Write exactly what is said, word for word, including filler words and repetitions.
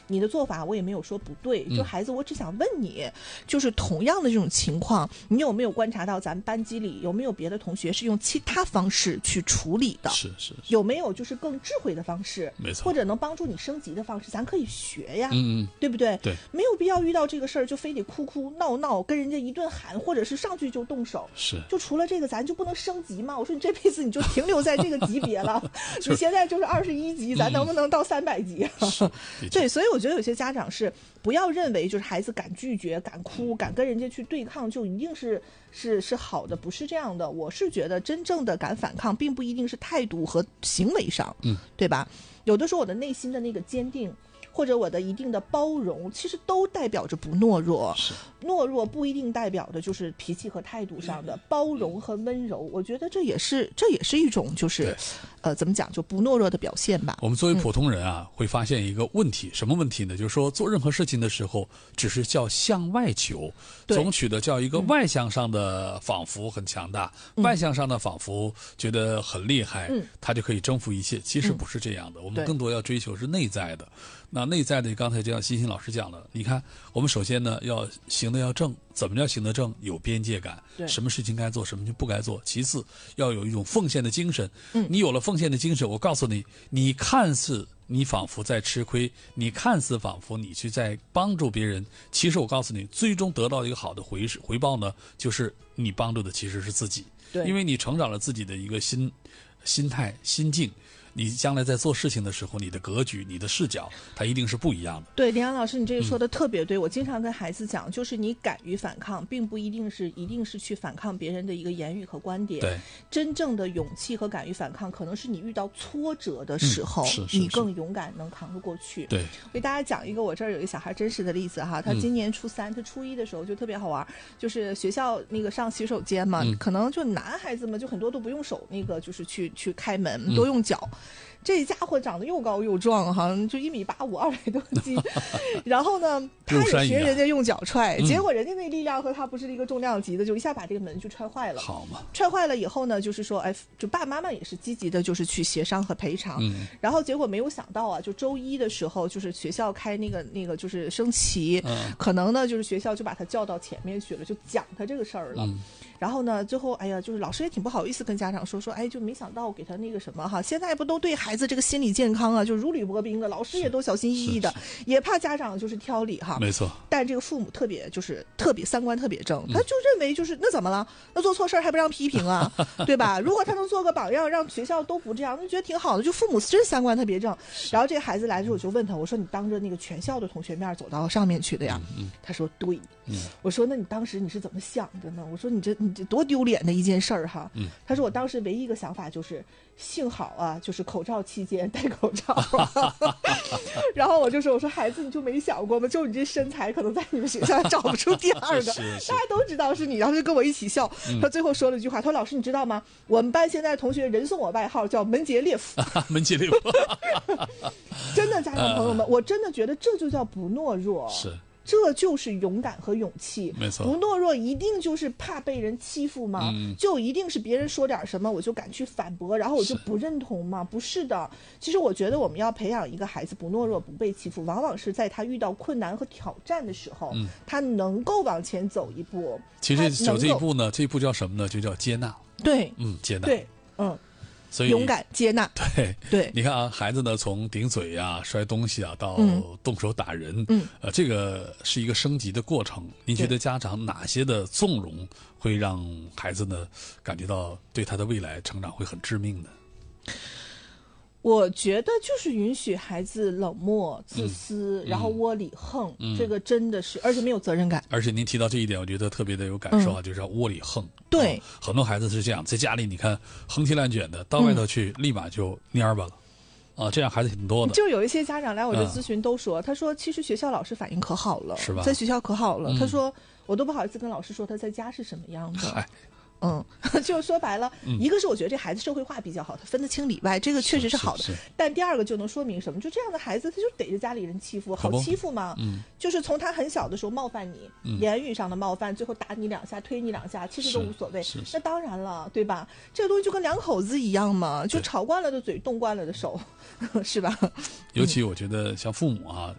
你的做法我也没有说不对，就孩子我只想问你，就是同样的这种情况，你有没有观察到咱们班级里有没有别的同学是用其他方式去处理的？ 是是是， 有没有就是更智慧的方式， 没错， 或者能帮助你升级的方式，咱可以学呀， 嗯嗯， 对不对？ 对， 没有必要遇到这个事儿就非得哭哭闹闹跟人家一顿喊，或者是上去就动手。 是， 就除了这个咱就不能升级吗？我说你这辈子你就停留在这个级别了你现在就是二十一级，咱能不能到三百级啊？对，所以我觉得有些家长是不要认为就是孩子敢拒绝敢哭敢跟人家去对抗就一定是是是好的，不是这样的。我是觉得真正的敢反抗并不一定是态度和行为上，嗯，对吧？有的时候我的内心的那个坚定或者我的一定的包容其实都代表着不懦弱，懦弱不一定代表的就是脾气和态度上的包容和温柔，我觉得这也是这也是一种就是呃怎么讲就不懦弱的表现吧。 我们作为普通人啊、嗯、会发现一个问题，什么问题呢？就是说做任何事情的时候只是叫向外求，总取得叫一个外向上的仿佛很强大、嗯、外向上的仿佛觉得很厉害、嗯、他就可以征服一切，其实不是这样的、嗯、我们更多要追求是内在的。那内在的刚才这样欣欣老师讲了，你看我们首先呢要行得要正，怎么叫行得正？有边界感，什么事情该做什么就不该做。其次要有一种奉献的精神、嗯、你有了奉献的精神，我告诉你，你看似你仿佛在吃亏，你看似仿佛你去在帮助别人，其实我告诉你最终得到一个好的回回报呢，就是你帮助的其实是自己，对，因为你成长了自己的一个心心态心境，你将来在做事情的时候，你的格局你的视角它一定是不一样的。 对，林阳老师你这个说的特别对、嗯、我经常跟孩子讲，就是你敢于反抗并不一定是一定是去反抗别人的一个言语和观点，对，真正的勇气和敢于反抗可能是你遇到挫折的时候、嗯、是是是你更勇敢能扛得过去。对，为大家讲一个我这儿有一个小孩真实的例子哈，他今年初三、嗯、他初一的时候就特别好玩，就是学校那个上洗手间嘛、嗯、可能就男孩子嘛就很多都不用手那个就是去去开门、嗯、都用脚，这家伙长得又高又壮哈，就一米八五二百多斤然后呢他也学人家用脚踹、嗯、结果人家那力量和他不是一个重量级的，就一下把这个门就踹坏了。好嘛，踹坏了以后呢就是说哎，就爸爸妈妈也是积极的就是去协商和赔偿、嗯、然后结果没有想到啊，就周一的时候就是学校开那个那个就是升旗、嗯、可能呢就是学校就把他叫到前面去了，就讲他这个事儿了、嗯、然后呢最后哎呀就是老师也挺不好意思跟家长说说哎就没想到给他那个什么哈，现在不都对孩子这个心理健康啊就如履薄冰啊，老师也都小心翼翼的，也怕家长就是挑理哈。没错，但这个父母特别就是特别三观特别正、嗯、他就认为就是那怎么了，那做错事还不让批评啊对吧，如果他能做个榜样让学校都不这样，那觉得挺好的，就父母真三观特别正。然后这个孩子来的时候我就问他，我说你当着那个全校的同学面走到上面去的呀、嗯嗯、他说对、嗯、我说那你当时你是怎么想的呢？我说你这你这多丢脸的一件事儿哈、嗯、他说我当时唯一一个想法就是幸好啊就是口罩期间戴口罩然后我就说我说孩子你就没想过吗，就你这身材可能在你们学校找不出第二个大家都知道是你，然后就跟我一起笑、嗯、他最后说了一句话，他说老师你知道吗，我们班现在同学人送我外号叫门捷列夫门捷列夫真的家长朋友们、呃、我真的觉得这就叫不懦弱，是这就是勇敢和勇气，没错。不懦弱一定就是怕被人欺负吗、嗯、就一定是别人说点什么我就敢去反驳，然后我就不认同吗？不是的，其实我觉得我们要培养一个孩子不懦弱不被欺负，往往是在他遇到困难和挑战的时候、嗯、他能够往前走一步。其实走这一步呢，这一步叫什么呢？就叫接纳。对，嗯，接纳。对，嗯。所以勇敢接纳，对对，你看啊，孩子呢从顶嘴啊、摔东西啊，到动手打人，嗯，呃，这个是一个升级的过程。您觉得家长哪些的纵容会让孩子呢感觉到对他的未来成长会很致命呢？我觉得就是允许孩子冷漠、自私，嗯、然后窝里横、嗯，这个真的是，而且没有责任感。而且您提到这一点，我觉得特别的有感受啊，嗯、就是要窝里横。对、嗯，很多孩子是这样，在家里你看横七烂卷的，到外头去、嗯、立马就蔫巴了。啊，这样孩子挺多的。就有一些家长来我这咨询都说、嗯，他说其实学校老师反应可好了，是吧？在学校可好了。嗯、他说我都不好意思跟老师说他在家是什么样的。嗯，就说白了、嗯、一个是我觉得这孩子社会化比较好，他分得清里外，这个确实是好的，是是是，但第二个就能说明什么，就这样的孩子他就逮着家里人欺负，好欺负吗？嗯，就是从他很小的时候冒犯你、嗯、言语上的冒犯，最后打你两下推你两下其实都无所谓，那当然了，对吧？这个东西就跟两口子一样嘛，就吵惯了的嘴动惯了的手是吧？尤其我觉得像父母啊